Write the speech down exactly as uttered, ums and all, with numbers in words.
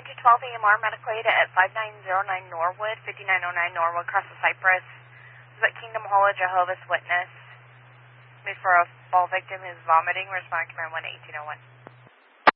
to twelve A M R medical aid at five nine zero nine Norwood, fifty-nine oh nine Norwood, across the Cypress. Is that Kingdom Hall, a Jehovah's Witness? Made for a fall victim who's vomiting. Respond command one eighteen oh one.